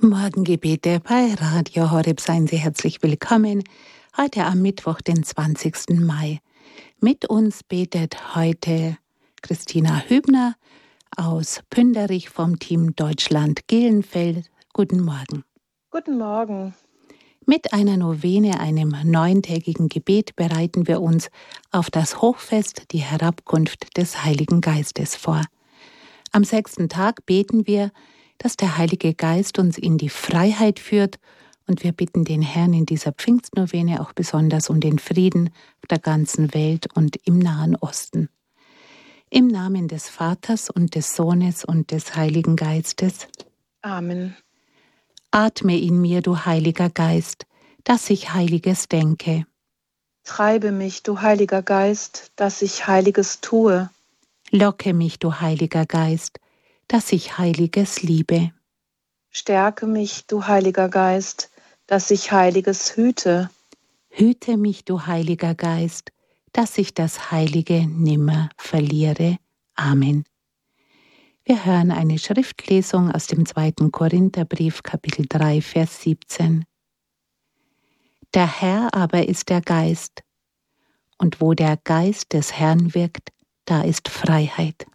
Morgengebete bei Radio Horeb, seien Sie herzlich willkommen. Heute am Mittwoch, den 20. Mai. Mit uns betet heute Christina Hübner aus Pünderich vom Team Deutschland-Gehlenfeld. Guten Morgen. Guten Morgen. Mit einer Novene, einem 9-tägigen Gebet, bereiten wir uns auf das Hochfest, die Herabkunft des Heiligen Geistes vor. Am 6. Tag beten wir, dass der Heilige Geist uns in die Freiheit führt, und wir bitten den Herrn in dieser Pfingstnovene auch besonders um den Frieden auf der ganzen Welt und im Nahen Osten. Im Namen des Vaters und des Sohnes und des Heiligen Geistes. Amen. Atme in mir, du Heiliger Geist, dass ich Heiliges denke. Treibe mich, du Heiliger Geist, dass ich Heiliges tue. Locke mich, du Heiliger Geist, dass ich Heiliges liebe. Stärke mich, du Heiliger Geist, dass ich Heiliges hüte. Hüte mich, du Heiliger Geist, dass ich das Heilige nimmer verliere. Amen. Wir hören eine Schriftlesung aus dem 2. Korintherbrief, Kapitel 3, Vers 17. Der Herr aber ist der Geist, und wo der Geist des Herrn wirkt, da ist Freiheit.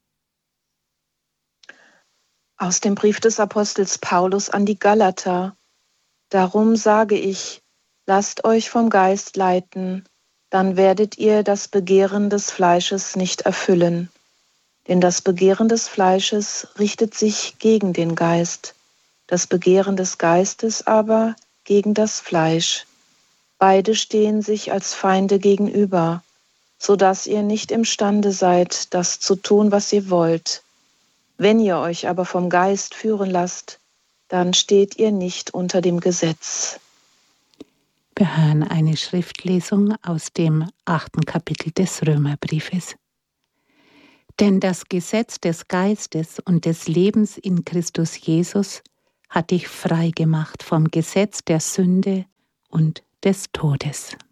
Aus dem Brief des Apostels Paulus an die Galater. Darum sage ich, lasst euch vom Geist leiten, dann werdet ihr das Begehren des Fleisches nicht erfüllen. Denn das Begehren des Fleisches richtet sich gegen den Geist, das Begehren des Geistes aber gegen das Fleisch. Beide stehen sich als Feinde gegenüber, so dass ihr nicht imstande seid, das zu tun, was ihr wollt. Wenn ihr euch aber vom Geist führen lasst, dann steht ihr nicht unter dem Gesetz. Wir hören eine Schriftlesung aus dem 8. Kapitel des Römerbriefes. Denn das Gesetz des Geistes und des Lebens in Christus Jesus hat dich frei gemacht vom Gesetz der Sünde und des Todes.